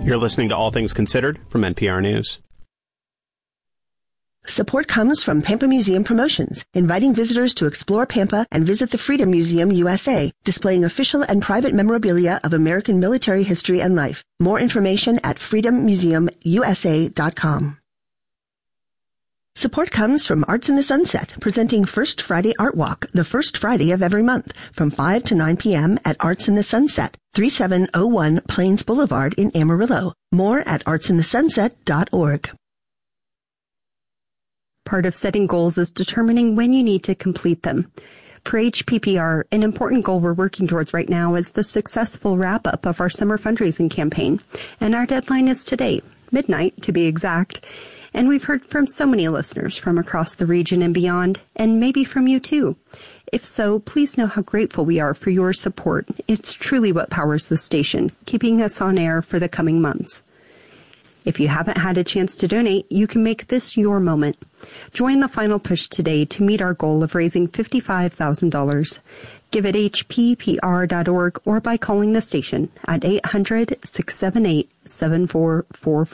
You're listening to All Things Considered from NPR News. Support comes from Pampa Museum Promotions, inviting visitors to explore Pampa and visit the Freedom Museum USA, displaying official and private memorabilia of American military history and life. More information at freedommuseumusa.com. Support comes from Arts in the Sunset, presenting First Friday Art Walk, the first Friday of every month, from 5 to 9 p.m. at Arts in the Sunset, 3701 Plains Boulevard in Amarillo. More at artsinthesunset.org. Part of setting goals is determining when you need to complete them. For HPPR, an important goal we're working towards right now is the successful wrap-up of our summer fundraising campaign, and our deadline is today, midnight to be exact. And we've heard from so many listeners from across the region and beyond, and maybe from you too. If so, please know how grateful we are for your support. It's truly what powers the station, keeping us on air for the coming months. If you haven't had a chance to donate, you can make this your moment. Join the final push today to meet our goal of raising $55,000. Give at hppr.org or by calling the station at 800-678-7444.